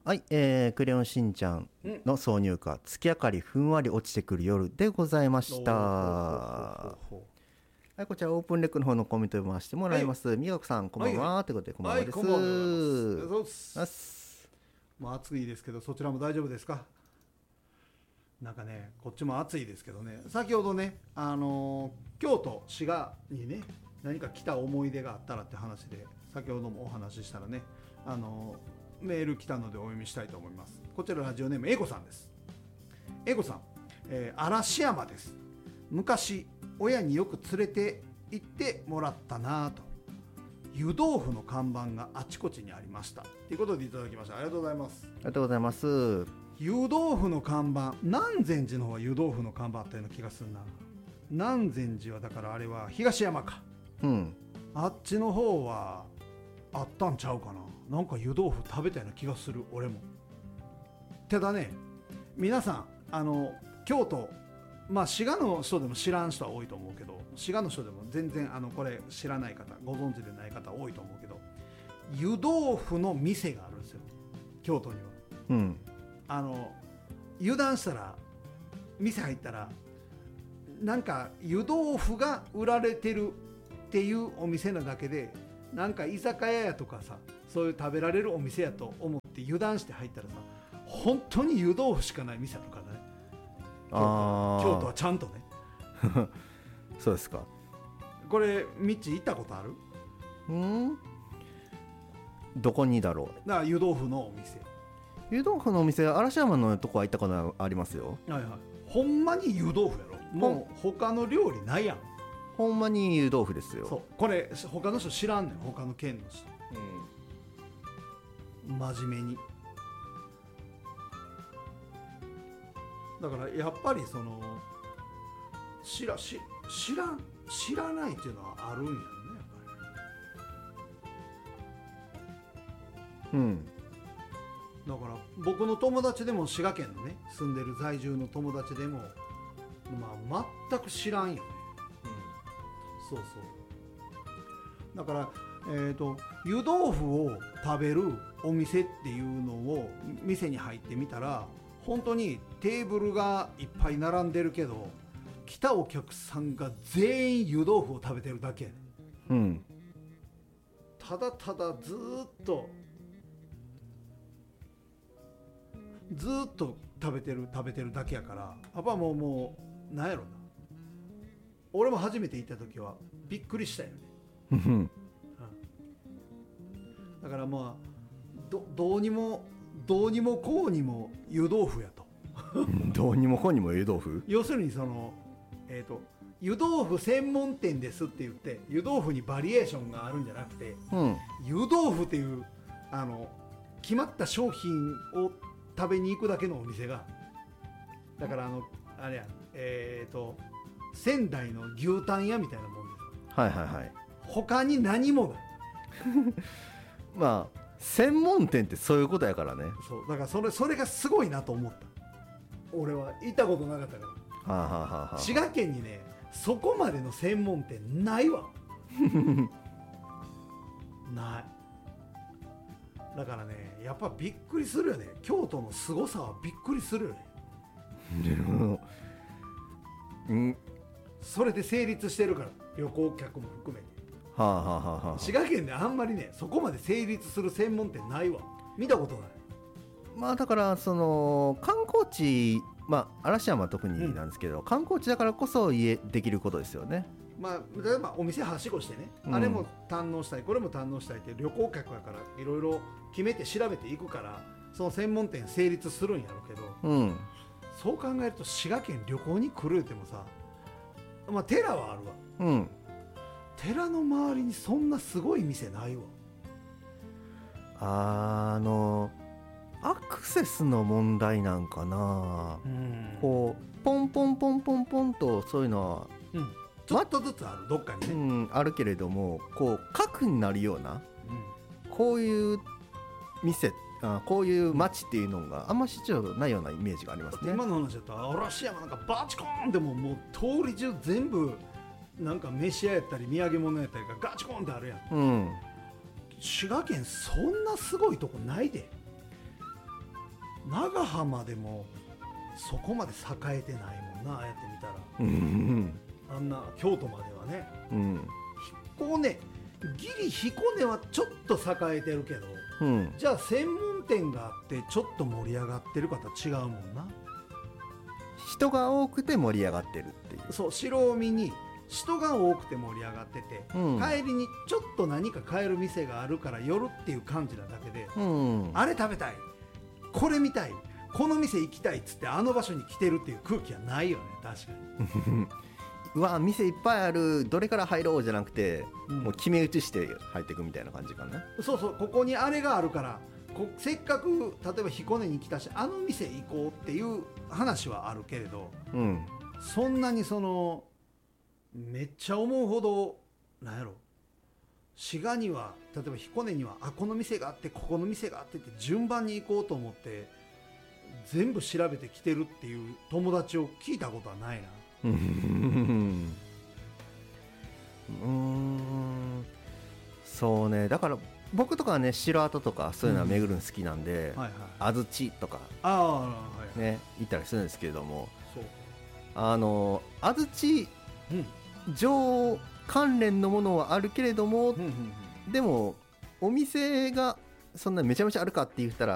はい、クレヨンしんちゃんの挿入歌、月明かりふんわり落ちてくる夜でございました。はい、こちらオープンレックの方のコメントを読ませてもらいます。はい、宮子さん、こんばんは。ということで、こんばんはです。はい、こんばんはでございます。 もう暑いですけど、そちらも大丈夫ですか？なんかね、こっちも暑いですけどね、先ほどね、京都、滋賀にね、何か来た思い出があったらって話で、先ほどもお話ししたらね、メール来たのでお読みしたいと思います。こちらラジオネーム、えこさんです。えこさん、嵐山です。昔、親によく連れて行ってもらったなぁと。湯豆腐の看板があちこちにありましたということでいただきました。ありがとうございます。 ありがとうございます。 湯豆腐の看板、南禅寺の方は湯豆腐の看板あったような気がするな。南禅寺はだからあれは東山か、 うん、 あっちの方はあったんちゃうかな。なんか湯豆腐食べたような気がする俺も。ただね、皆さん京都、まあ滋賀の人でも知らん人は多いと思うけど、滋賀の人でも全然これ知らない方、ご存知でない方多いと思うけど、湯豆腐の店があるんですよ、京都には。 うん、 油断したら店入ったらなんか湯豆腐が売られてるっていうお店なだけで、なんか居酒屋やとかさ、そういう食べられるお店やと思って油断して入ったらさ、本当に湯豆腐しかない店とかね。京都はちゃんとねそうですか。 これミッチ行ったことある？ どこにだろう。 だから湯豆腐のお店、 湯豆腐のお店、嵐山のとこは行ったことありますよ。 はいはい。ほんまに湯豆腐やろ。もう他の料理ないやん。 ほんまに湯豆腐ですよ。 そう、これ他の人知らんねん、他の県の人。真面目に。だからやっぱりその知らないっていうのはあるんやね、やっぱり。だから僕の友達でも滋賀県のね、住んでる在住の友達でも、まあ、全く知らんよね。そうそう。だから湯豆腐を食べるお店っていうのを店に入ってみたら、本当にテーブルがいっぱい並んでるけど、来たお客さんが全員湯豆腐を食べてるだけやね。ただただずーっと食べてるだけやから、やっぱもうなんやろな。俺も初めて行った時はびっくりしたよね。だからまあどうにもこうにも湯豆腐やとどうにもこうにも湯豆腐。 要するにその湯豆腐専門店ですって言って、湯豆腐にバリエーションがあるんじゃなくて、湯豆腐っていう決まった商品を食べに行くだけのお店が、だからあれや、仙台の牛タン屋みたいなもんです。 はいはいはい。 他に何もないまあ専門店ってそういうことやからね。 そうだからそれがすごいなと思った。俺は行ったことなかったから。滋賀県にね、そこまでの専門店ないわない。だからね、やっぱびっくりするよね。京都の凄さはびっくりするよねそれで成立してるから、旅行客も含めて。滋賀県であんまりね、そこまで成立する専門店ないわ。見たことない。 まあだからその観光地、まあ嵐山は特になんですけど、観光地だからこそできることですよね。 まあ例えばお店はしごしてね、あれも堪能したい、これも堪能したいって旅行客やから、いろいろ決めて調べていくから、その専門店成立するんやろうけど、そう考えると滋賀県旅行に来るってもさ、まあ寺はあるわ。寺の周りにそんなすごい店ないわ。 アクセスの問題なんかな。こうポンポンポンポンポンとそういうのは、 ちょっとずつある、どっかにね、 あるけれども、こう核になるような、こういう店、こういう街っていうのがあんましないようなイメージがありますね。 今の話だと嵐山なんかバチコーンでもう通り中全部なんか飯屋やったり土産物やったりがガチコーンってあるやん。滋賀県そんなすごいとこないで。 長浜でもそこまで栄えてないもんな、ああやって見たら。 うんあんな京都まではね。 うん彦根、ギリ彦根はちょっと栄えてるけど、 うんじゃあ専門店があってちょっと盛り上がってるかと違うもんな。 人が多くて盛り上がってるっていうそう、白帯に人が多くて盛り上がってて、 うん帰りにちょっと何か買える店があるから寄るっていう感じなだけで、 うんあれ食べたい、これ見たい、この店行きたいっつってあの場所に来てるっていう空気はないよね、確かに。 うわ店いっぱいあるどれから入ろうじゃなくて、 うんもう決め打ちして入っていくみたいな感じかな。 そうそう、ここにあれがあるからせっかく例えば彦根に来たしあの店行こうっていう話はあるけれど、 うんそんなにそのめっちゃ思うほどなんやろ、滋賀には例えば彦根にはこの店があってここの店があってって順番に行こうと思って全部調べてきてるっていう友達を聞いたことはないな。 そうね、だから僕とかはね城跡とかそういうのは巡るの好きなんで、 はいはい、 安土とかああ、はいはい、 ね行ったりするんですけれども、 そう、 安土うん城関連のものはあるけれども、 うんうんうん、 でもお店がそんなめちゃめちゃあるかって言ったら